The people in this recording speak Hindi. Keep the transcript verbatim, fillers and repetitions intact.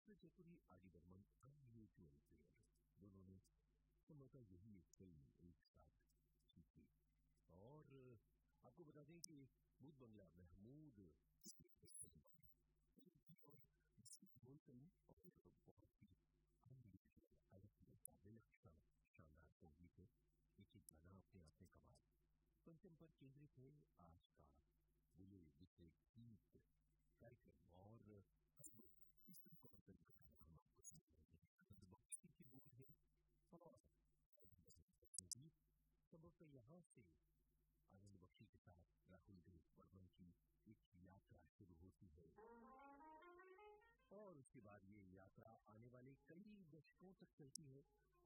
मिस्टर जयपुरी आदि बर्मन अनयूजुअल प्लेयर, दोनों ने संभवतः यही एक फिल्म एक साथ की थी। और आपको बता दें कि भूत बंगला महमूद शानदार संगीत है, इसी गाना अपने आप में कमाल। पंचम पर केंद्रित है आज का बोले जिसे गीत कार्यक्रम, और इस कॉन्सेप्ट का हम आपको सुनाएंगे बख्शी की बोल है। और संभवतः यहाँ से आनंद बख्शी के साथ राहुल देव बर्मन की एक यात्रा शुरू होती है, और उसके बाद ये यात्रा आने वाले कई दशकों तक चलती है।